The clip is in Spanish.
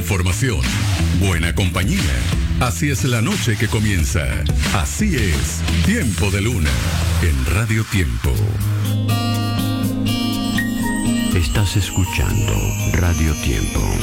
información, buena compañía. Así es la noche que comienza. Así es Tiempo de Luna en Radio Tiempo. Estás escuchando Radio Tiempo.